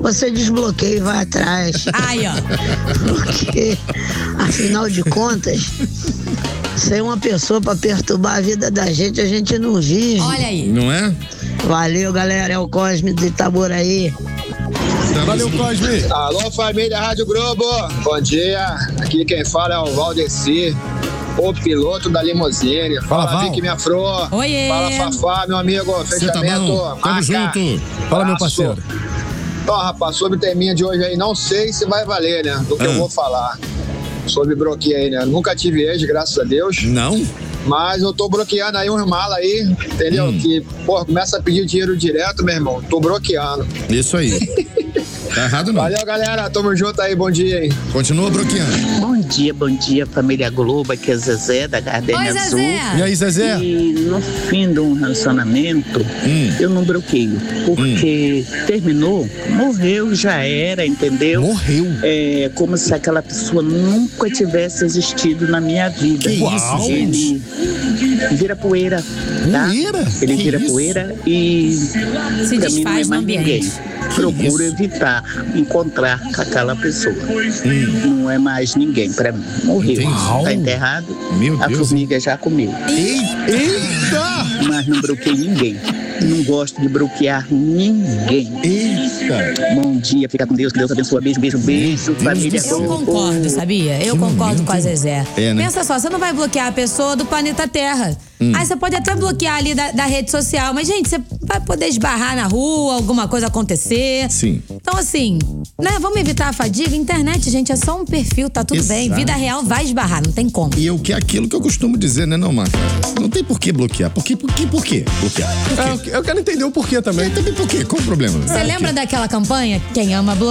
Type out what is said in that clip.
você desbloqueia e vai atrás. Aí, ó. Porque, afinal de contas, sem uma pessoa pra perturbar a vida da gente, a gente não vive. Olha aí. Não é? Valeu, galera. É o Cosme de Itaboraí. Valeu, Cosme. Alô, família Rádio Globo. Bom dia. Aqui quem fala é o Valdeci, o piloto da limusine. Fala, Val. Vicky, minha flor. Oiê. Fala, Fafá, meu amigo. Você tá Fechamento. bom? Tamo junto. Fala, meu parceiro. Então, rapaz, sobre o teminha de hoje aí, não sei se vai valer, né? Do que eu vou falar. Sobre bloqueio aí, né? Nunca tive ex, graças a Deus. Não? Mas eu tô bloqueando aí uns malas aí, entendeu? Que, pô, começa a pedir dinheiro direto, meu irmão. Tô bloqueando. Isso aí. Tá errado não. Valeu, galera. Tamo junto aí. Bom dia, hein? Continua bloqueando. Bom dia, família Globo. Aqui é Zezé, da Gardenia Oi, Azul. Zezé. E aí, Zezé? E no fim de um relacionamento, eu não bloqueio. Porque terminou, morreu, já era, entendeu? Morreu. É como se aquela pessoa nunca tivesse existido na minha vida. Que isso, Ele vira poeira, tá? Poeira? Ele Que vira isso? poeira e Se pra mim não é desfaz no mais ninguém. ambiente. Procuro evitar encontrar com aquela pessoa. Não é mais ninguém pra mim. Morreu. Entendi. Tá enterrado. Meu A Deus. formiga já comeu. Eita! Mas não bloqueei ninguém. Não gosto de bloquear ninguém. Eita! Bom dia, fica com Deus, que Deus abençoe. Beijo, beijo, beijo. Família Eu concordo, sabia? Eu concordo com a Zezé. É, né? Pensa só, você não vai bloquear a pessoa do planeta Terra. Aí você pode até bloquear ali da rede social, mas, gente, você vai poder esbarrar na rua, alguma coisa acontecer. Sim. Então, assim, né, vamos evitar a fadiga. Internet, gente, é só um perfil, tá tudo bem. Exato. Vida real vai esbarrar, não tem como. E é aquilo que eu costumo dizer, né, não, Marco? Não tem por que bloquear. Por quê bloquear? Por quê? Eu quero entender o porquê também. Também por quê? Qual o problema? Você lembra daquela campanha? Quem ama bloqueia.